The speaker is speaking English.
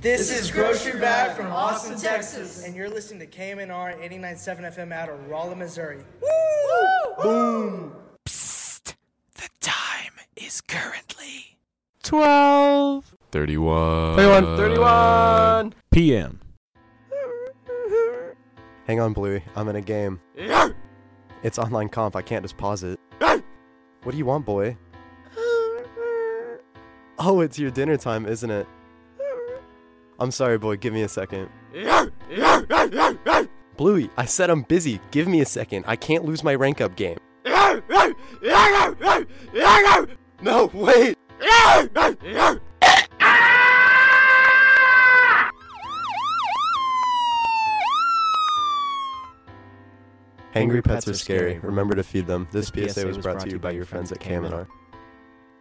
This is Grocery Bag from Austin, Texas. And you're listening to KMNR 89.7 FM out of Rolla, Missouri. Woo! Boom! Psst! The time is currently 12:31 p.m. Hang on, Bluey. I'm in a game. It's online comp. I can't just pause it. What do you want, boy? Oh, it's your dinner time, isn't it? I'm sorry, boy. Give me a second. Bluey, I said I'm busy. Give me a second. I can't lose my rank up game. No, wait. Angry pets are scary. Remember to feed them. This PSA was brought to you by your friends at KMNR.